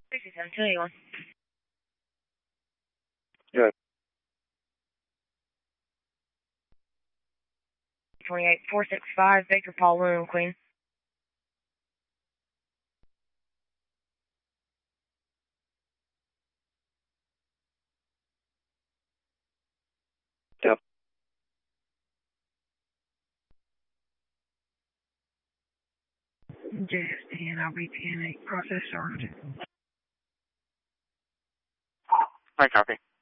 6721. Yeah. 28465, Victor Paul William Queen. Yep. JSTN, I'll be TN8, process sergeant. I copy.